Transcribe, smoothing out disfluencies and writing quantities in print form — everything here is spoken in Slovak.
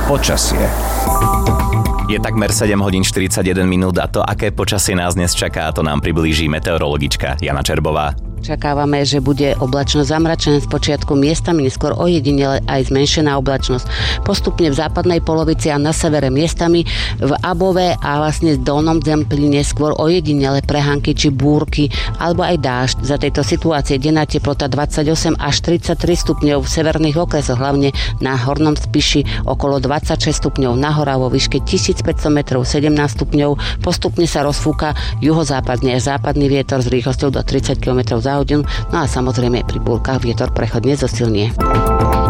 Počasie. Je takmer 7 hodín 41 minút a to, aké počasie nás dnes čaká, to nám priblíži meteorologička Jana Čerbová. Očakávame, že bude oblačno zamračené z počiatku miestami, neskôr ojedinele aj zmenšená oblačnosť. Postupne v západnej polovici a na severe miestami, v Above a vlastne v dolnom Zemplíne skôr ojedinele prehánky či búrky alebo aj dážď. Za tejto situácie denná teplota 28 až 33 stupňov v severných okresoch, hlavne na Hornom Spiši okolo 26 stupňov, nahora vo výške 1500 metrov 17 stupňov. Postupne sa rozfúka juhozápadne až západný vietor s rýchlosťou do 30 km za hodinu, no a samozrejme pri búrkach vietor prechodne zosilnie.